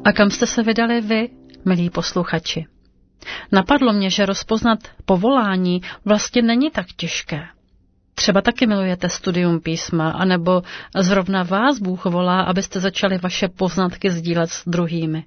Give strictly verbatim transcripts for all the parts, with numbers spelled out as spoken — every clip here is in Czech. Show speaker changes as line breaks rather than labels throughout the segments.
A kam jste se vydali vy, milí posluchači? Napadlo mě, že rozpoznat povolání vlastně není tak těžké. Třeba taky milujete studium písma, anebo zrovna vás Bůh volá, abyste začali vaše poznatky sdílet s druhými.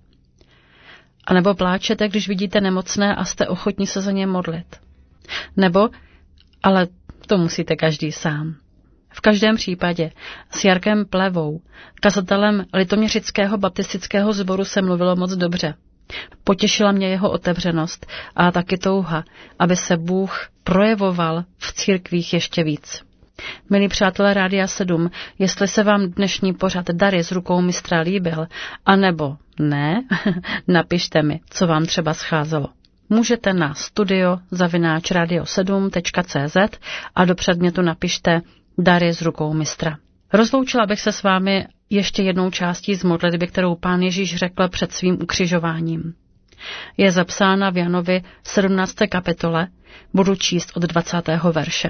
A nebo pláčete, když vidíte nemocné a jste ochotní se za ně modlit. Nebo, ale to musíte každý sám. V každém případě s Jarkem Plevou, kazatelem Litoměřického baptistického sboru, se mluvilo moc dobře. Potěšila mě jeho otevřenost a taky touha, aby se Bůh projevoval v církvích ještě víc. Milí přátelé Rádia sedm, jestli se vám dnešní pořad Dary z rukou mistra líbil, anebo ne, napište mi, co vám třeba scházelo. Můžete na studio zavináč radio sedm tečka cé zet a do předmětu napište Dary z rukou mistra. Rozloučila bych se s vámi ještě jednou částí z modlitby, kterou Pán Ježíš řekl před svým ukřižováním. Je zapsána v Janovi sedmnácté kapitole, budu číst od dvacátého verše.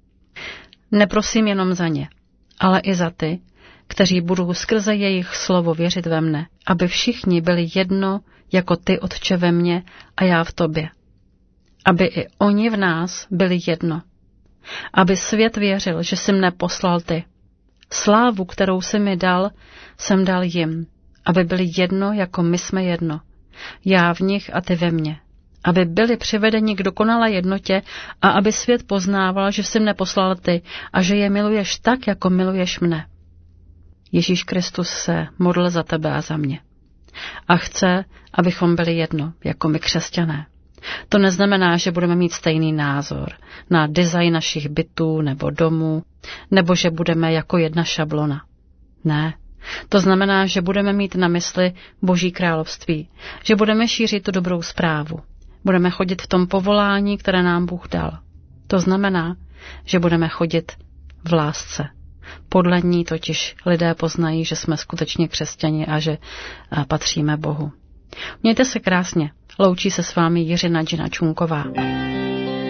Neprosím jenom za ně, ale i za ty, kteří budou skrze jejich slovo věřit ve mne, aby všichni byli jedno, jako ty, Otče, ve mně a já v tobě. Aby i oni v nás byli jedno. Aby svět věřil, že jsi mne poslal ty. Slávu, kterou jsi mi dal, jsem dal jim, aby byli jedno, jako my jsme jedno. Já v nich a ty ve mně. Aby byli přivedeni k dokonalé jednotě a aby svět poznával, že jsi mne poslal ty a že je miluješ tak, jako miluješ mne. Ježíš Kristus se modlil za tebe a za mě. A chce, abychom byli jedno, jako my křesťané. To neznamená, že budeme mít stejný názor na design našich bytů nebo domů, nebo že budeme jako jedna šablona. Ne, to znamená, že budeme mít na mysli Boží království, že budeme šířit tu dobrou zprávu. Budeme chodit v tom povolání, které nám Bůh dal. To znamená, že budeme chodit v lásce. Podle ní totiž lidé poznají, že jsme skutečně křesťani a že patříme Bohu. Mějte se krásně. Loučí se s vámi Jiřina Džina Čunková.